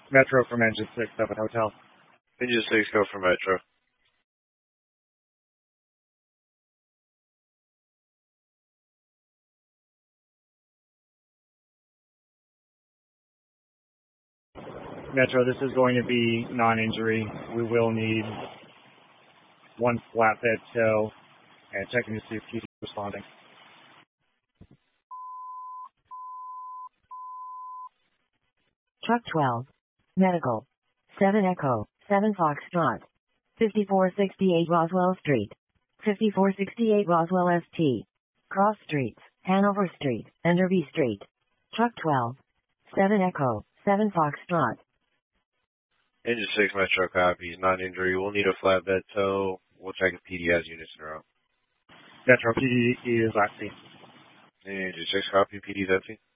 Metro from Engine 6, 7 Hotel. Engine 6, go for Metro. Metro, this is going to be non-injury. We will need one flatbed tow and checking to see if PD is responding. Truck 12. Medical. 7 Echo. 7 Foxtrot. 5468 Roswell Street. 5468 Roswell ST. Cross Streets, Hanover Street, Enderby Street. Truck 12. 7 Echo. 7 Foxtrot. Engine 6, Metro copies. Non-injury. We'll need a flatbed tow. We'll check if PD has units in a row. Metro, PD is empty. Engine 6 copy. PD is empty.